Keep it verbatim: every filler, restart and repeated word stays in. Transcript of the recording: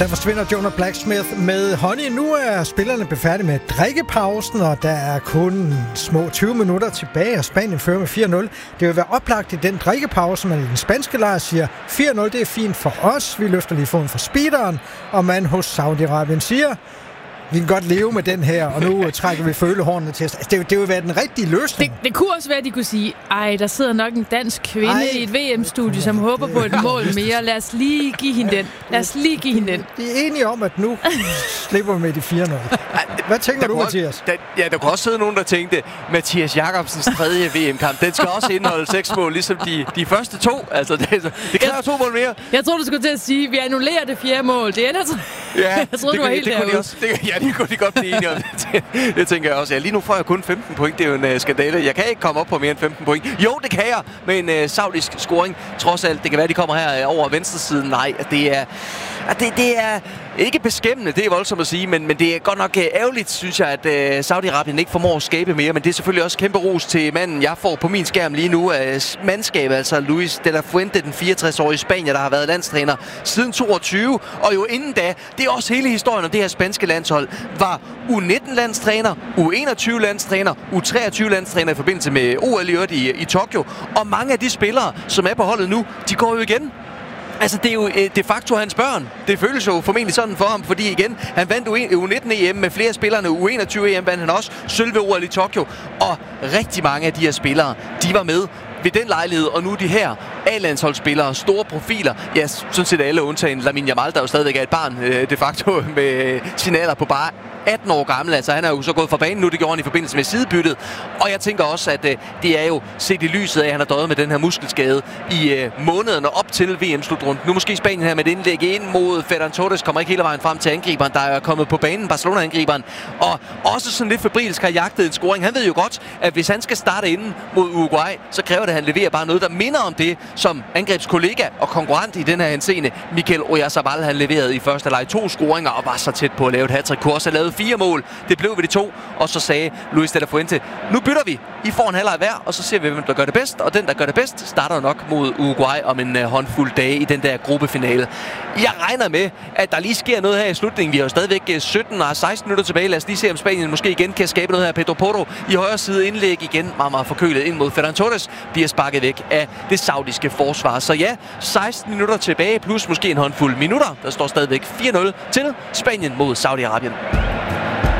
Der forsvinder Jonah Blacksmith med Honey. Nu er spillerne befærdige med drikkepausen, og der er kun små tyve minutter tilbage, og Spanien fører med fire nul. Det vil være oplagt i den drikkepause, men i den spanske lejr siger fire nul, det er fint for os. Vi løfter lige foden for speederen, og man hos Saudi-Arabien siger, vi kan godt leve med den her, og nu trækker vi følehornene til os. Altså, det, det vil være den rigtige løsning. Det, det kunne også være, at de kunne sige, ej, der sidder nok en dansk kvinde ej. i et V M-studie, som håber på et mål mere. Lad os lige give hende den. Lad os lige give hende den. De er enige om, at nu slipper vi med de fire nul. Hvad tænker der du, Mathias? Der, ja, der kunne også sidde nogen, der tænkte, Mathias Jakobsens tredje V M-kamp, den skal også indeholde seks mål, ligesom de, de første to. Altså, det, det kræver jeg, to mål mere. Jeg tror du skulle til at sige, at vi annullerer det fjerde mål. Det ender så. Ja, jeg tror, det, du var det, helt det kunne de også. Det, ja, det kunne de godt blive enige om. Det, det tænker jeg også. Ja, lige nu får jeg kun femten point. Det er jo en uh, skandale. Jeg kan ikke komme op på mere end femten point. Jo, det kan jeg med en uh, saudisk scoring. Trods alt, det kan være, de kommer her uh, over venstresiden. Nej, det er, uh, det, det er ikke beskæmmende. Det er voldsomt at sige, men, men det er godt nok uh, ærgerligt, synes jeg, at uh, Saudi-Arabien ikke formår at skabe mere. Men det er selvfølgelig også kæmpe ros til manden, jeg får på min skærm lige nu. Uh, mandskab, altså Luis de la Fuente, den fireogtres-årige spanier, der har været landstræner siden toogtyve. Og jo inden da, det er også hele historien om det her spanske landshold, var U nitten-landstræner, U enogtyve-landstræner, U treogtyve-landstræner i forbindelse med O L i, i Tokyo. Og mange af de spillere, som er på holdet nu, de går jo igen. Altså, det er jo de facto hans børn. Det føles jo formentlig sådan for ham, fordi igen, han vandt U nitten-E M med flere spillere. U enogtyve-E M vandt han også. Sølv ved O L i Tokyo. Og rigtig mange af de her spillere, de var med ved den lejlighed, og nu de her A-landsholdsspillere, store profiler, ja, sådan set alle undtagen Lamine Yamal, der jo stadigvæk er et barn, øh, de facto med signaler på bare atten år gammel, altså han er jo så gået fra banen nu, det gjorde han i forbindelse med sidebyttet, og jeg tænker også, at øh, det er jo set i lyset af, at han har døjet med den her muskelskade i øh, månederne op til V M-slutrunden. Nu måske Spanien her med et indlæg ind mod Ferran Torres, kommer ikke hele vejen frem til angriberen, der er kommet på banen, Barcelona-angriberen, og også sådan lidt febrilsk har jagtet en scoring. Han ved jo godt, at hvis han skal starte inden mod Uruguay, så kræver det, at han leverer bare noget, der minder om det, som angrebskollega og konkurrent i den her henseende, Mikel Oyarzabal, han leverede i første leg to scoringer og var så tæt på at lave et hat-trick. Kurs har lavet fire mål. Det blev ved de to, og så sagde Luis de la Fuente, nu bytter vi. I får en halvleg hver, og så ser vi, hvem der gør det bedst, og den, der gør det bedst, starter nok mod Uruguay om en uh, håndfuld dage i den der gruppefinale. Jeg regner med, at der lige sker noget her i slutningen. Vi har jo stadigvæk sytten og seksten minutter tilbage. Lad os lige se, om Spanien måske igen kan skabe noget her. Pedro Porro i højre side indlæg igen, meget, meget forkølet ind mod Ferran Torres, bliver sparket væk af det saudiske forsvar. Så ja, seksten minutter tilbage, plus måske en håndfuld minutter. Der står stadigvæk fire nul til Spanien mod Saudi-Arabien.